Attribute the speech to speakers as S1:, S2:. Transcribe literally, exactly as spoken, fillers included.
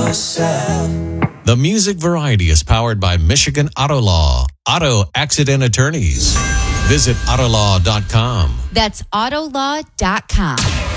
S1: yourself.
S2: The Music Variety is powered by Michigan Auto Law, auto accident attorneys. Visit autolaw dot com.
S3: That's autolaw dot com.